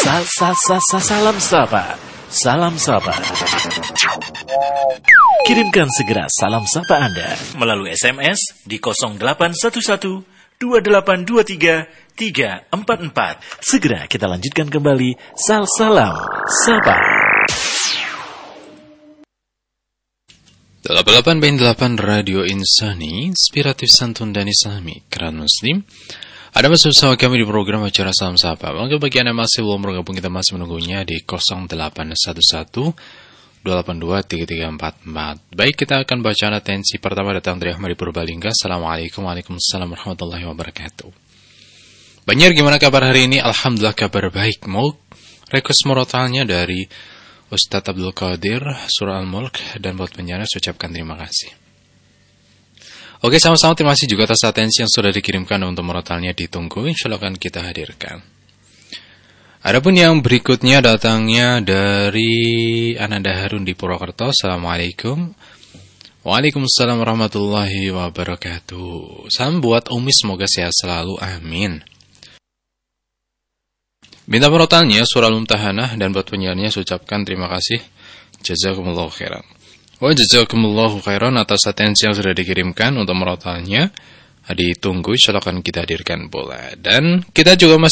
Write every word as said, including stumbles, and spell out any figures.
Sa sa sa sa salam sapa. Salam sapa. Kirimkan segera salam sapa Anda melalui S M S di nol delapan satu satu dua delapan dua tiga tiga empat empat. Segera kita lanjutkan kembali sal salam sapa. delapan puluh delapan koma delapan Radio Insani, inspiratif santun dan islami, keran muslim. Ada bersama kami di program acara Salam Sapa. Maka bagi Anda masih belum bergabung, kita masih menunggunya di nol delapan satu satu dua delapan dua tiga tiga empat empat. Baik, kita akan baca atensi pertama datang dari Ahmad di Purbalingga. Assalamualaikum Waalaikumsalam warahmatullahi wabarakatuh. Banyak, gimana kabar hari ini? Alhamdulillah kabar baik. Mau request murotalnya dari Ustadz Abdul Qadir, Surah Al-Mulk, dan buat penyiar saya ucapkan terima kasih. Oke, sama-sama terima kasih juga atas atensi yang sudah dikirimkan untuk murotalnya ditunggu, insya Allah akan kita hadirkan. Adapun yang berikutnya datangnya dari Ananda Harun di Purwokerto. Assalamualaikum. Waalaikumsalam warahmatullahi wabarakatuh. Salam buat Umi, semoga sehat selalu, amin. Minta murotalnya surah Al-Mumtahanah, dan buat penyiarnya saya ucapkan terima kasih. Jazakumullahu khairan. Wa jazakumullahu khairan atas atensi yang sudah dikirimkan untuk murotalnya. Ditunggu, insya Allah akan kita hadirkan pula. Dan kita juga masih